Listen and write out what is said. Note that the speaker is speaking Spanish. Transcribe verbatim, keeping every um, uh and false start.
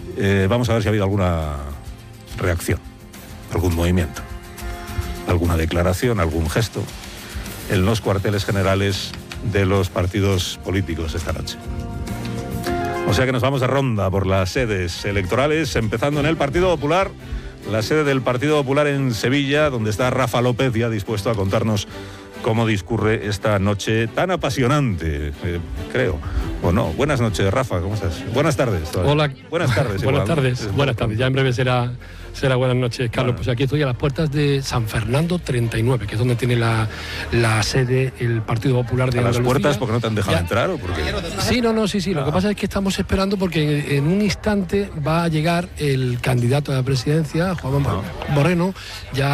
Eh, vamos a ver si ha habido alguna reacción, algún movimiento, alguna declaración, algún gesto en los cuarteles generales de los partidos políticos esta noche. O sea que nos vamos de ronda por las sedes electorales, empezando en el Partido Popular, la sede del Partido Popular en Sevilla, donde está Rafa López ya dispuesto a contarnos cómo discurre esta noche tan apasionante, eh, creo. ¿O no? Buenas noches, Rafa, ¿cómo estás? Buenas tardes. Todavía. Hola. Buenas tardes. Buenas igual, tardes, ¿no? buenas tardes. Ya en breve será, será buenas noches, Carlos. Bueno. Pues aquí estoy a las puertas de San Fernando treinta y nueve, que es donde tiene la, la sede el Partido Popular de ¿A las Andalucía? Puertas porque no te han dejado ya entrar o porque? Sí, no, no, sí, sí. Ah. Lo que pasa es que estamos esperando porque en un instante va a llegar el candidato a la presidencia, Juan ah. Moreno, ya